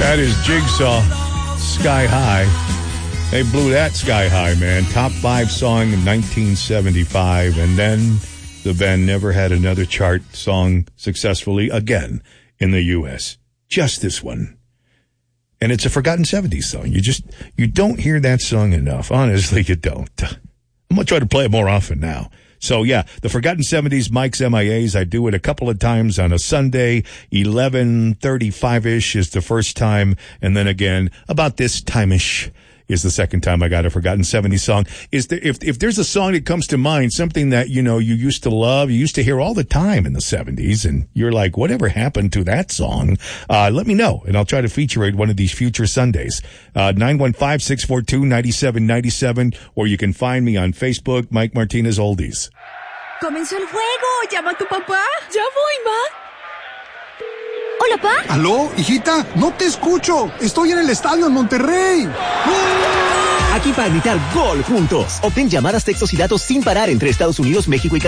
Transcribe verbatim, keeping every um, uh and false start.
That is Jigsaw, Sky High. They blew that sky high, man. Top five song in nineteen seventy-five, and then the band never had another chart song successfully again in the U S. Just this one. And it's a forgotten seventies song. You just, you don't hear that song enough. Honestly, you don't. I'm going to try to play it more often now. So, yeah, the Forgotten seventies, Mike's M I As. I do it a couple of times on a Sunday. eleven thirty-five-ish is the first time. And then again, about this time-ish is the second time I got a Forgotten seventies song. Is there, if, if there's a song that comes to mind, something that, you know, you used to love, you used to hear all the time in the seventies, and you're like, whatever happened to that song? Uh, let me know, and I'll try to feature it one of these future Sundays. Uh, nine one five, six four two, nine seven nine seven, or you can find me on Facebook, Mike Martinez Oldies. ¡Comenzó el juego! ¡Llama a tu papá! ¡Ya voy, ma! ¿Hola, pa? ¿Aló, hijita? No te escucho. Estoy en el estadio en Monterrey. Aquí para gritar gol juntos. Obtén llamadas, textos y datos sin parar entre Estados Unidos, México y Canadá.